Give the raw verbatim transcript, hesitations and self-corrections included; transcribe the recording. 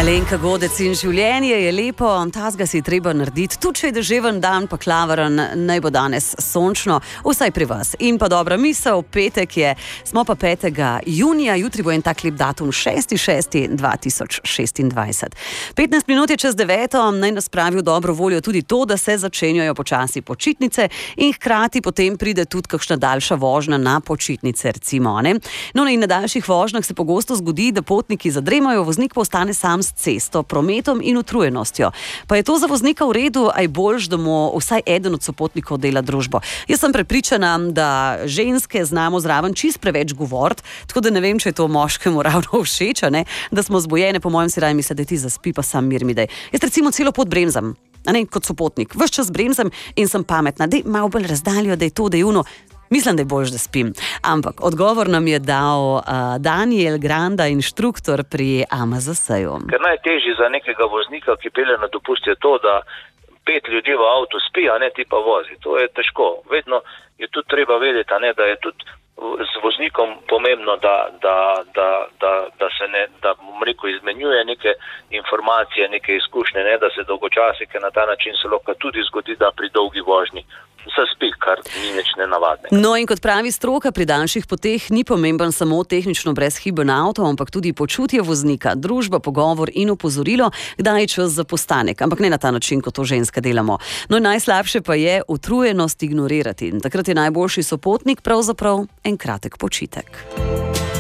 Alenka Godec in življenje je lepo, tazga si treba narediti, tudi če je deževen dan, pa klavaren, naj bo danes sončno, vsaj pri vas. In pa dobra misel, petek je, smo pa petega junija, jutri bo en tak lep datum, šesti šesti dva tisoč šestindvajset. petnajst minut je čez deveto, naj nas pravi v dobro voljo tudi to, da se začenjajo počasi počitnice in hkrati potem pride tudi kakšna daljša vožnja na počitnice, recimo. Ne? No, in na daljših vožnjah se pogosto zgodi, da potniki zadremajo, voznik pa ostane sam s cesto, prometom in utrujenostjo. Pa je to za voznika v redu, a je boljš, da mu vsaj eden od sopotnikov dela družbo. Jaz sem prepričana, da ženske znamo zraven čist preveč govoriti, tako da ne vem, če je to moškemu ravno všeč, ne? Da smo zbujene, po mojem si raje misli, da ti zaspi, pa sam mir mi daj. Jaz recimo celo pot bremzam, a ne, kot sopotnik. Ves čas bremzam in sem pametna. Dej malo bolj razdaljo, da je to, da je uno. Mislim, da je boljš, da spim. Ampak odgovor nam je dal uh, Daniel Granda, inštruktor pri A M Z S-ju. Ker najtežje za nekega voznika, ki pelje na dopust, je to, da pet ljudi v avtu spi, a ne ti pa vozi. To je težko. Vedno je tudi treba vedeti, a ne, da je tudi z voznikom pomembno, da, da, da, da, da se ne, da bom rekel, izmenjuje neke informacije, neke izkušnje, ne, da se dolgočasi, ker na ta način se lahko tudi zgodi, da pri dolgi vožnji se spi, kar ni nič nenavadnega. No, in kot pravi stroka, pri daljših poteh ni pomemben samo tehnično brezhiben avto, ampak tudi počutje voznika, družba, pogovor in opozorilo, kdaj je čas za postanek, ampak ne na ta način, kot to ženske delamo. No, najslabše pa je utrujenost ignorirati. Takrat je najboljši sopotnik pravzaprav en kratek počitek.